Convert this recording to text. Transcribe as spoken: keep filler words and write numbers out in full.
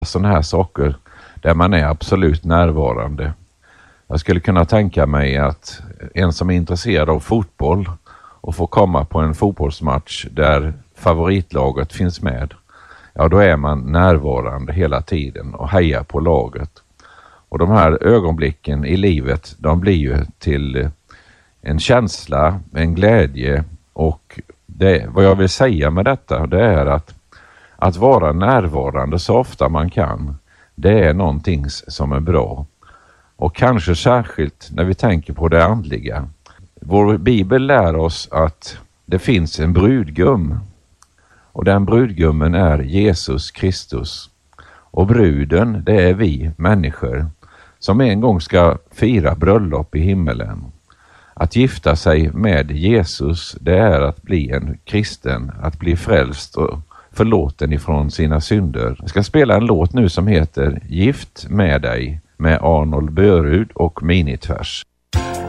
sådana här saker där man är absolut närvarande. Jag skulle kunna tänka mig att en som är intresserad av fotboll och får komma på en fotbollsmatch där favoritlaget finns med, ja då är man närvarande hela tiden och hejar på laget. Och de här ögonblicken i livet, de blir ju till en känsla, en glädje, och det, vad jag vill säga med detta, det är att att vara närvarande så ofta man kan, det är någonting som är bra. Och kanske särskilt när vi tänker på det andliga. Vår bibel lär oss att det finns en brudgum. Och den brudgummen är Jesus Kristus. Och bruden, det är vi människor som en gång ska fira bröllop i himmelen. Att gifta sig med Jesus, det är att bli en kristen, att bli frälst och förlåten ifrån sina synder. Jag ska spela en låt nu som heter Gift med dig med Arnold Börud och Minitvers.